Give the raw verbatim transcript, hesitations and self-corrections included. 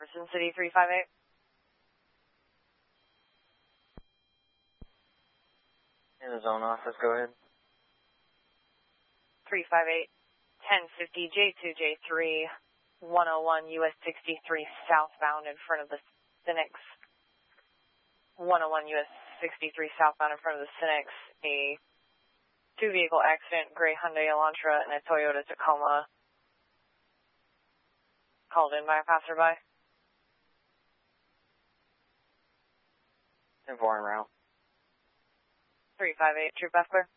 Jefferson City, three five eight. In the zone office, go ahead. three five eight, ten fifty J two J three, one oh one U S sixty-three southbound in front of the Cynex. one oh one U S sixty-three southbound in front of the Cynex. A two-vehicle accident, gray Hyundai Elantra and a Toyota Tacoma. Called in by a passerby. ten four en route. three five eight, Troop F clear.